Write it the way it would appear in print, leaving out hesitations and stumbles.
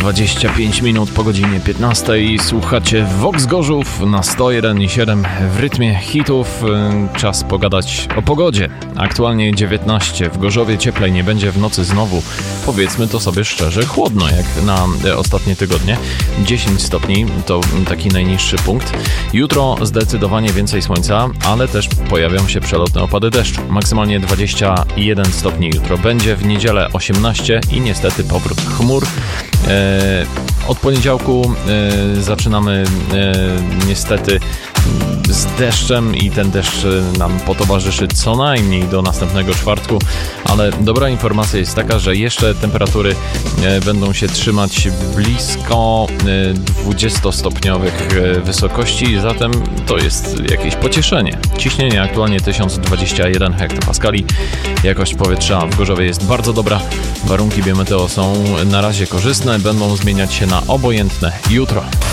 25 minut po godzinie 15. Słuchacie Vox Gorzów na 101,7 w rytmie hitów. Czas pogadać o pogodzie. Aktualnie 19 w Gorzowie, cieplej nie będzie, w nocy znowu, powiedzmy to sobie szczerze, chłodno jak na ostatnie tygodnie. 10 stopni to taki najniższy punkt. Jutro zdecydowanie więcej słońca, ale też pojawią się przelotne opady deszczu. Maksymalnie 21 stopni jutro będzie, w niedzielę 18 i niestety powrót chmur. Od poniedziałku zaczynamy niestety z deszczem i ten deszcz nam potowarzyszy co najmniej do następnego czwartku, ale dobra informacja jest taka, że jeszcze temperatury będą się trzymać blisko 20-stopniowych wysokości, zatem to jest jakieś pocieszenie. Ciśnienie aktualnie 1021 hektopaskali, jakość powietrza w Gorzowie jest bardzo dobra, warunki biometeo są na razie korzystne, będą zmieniać się na obojętne jutro.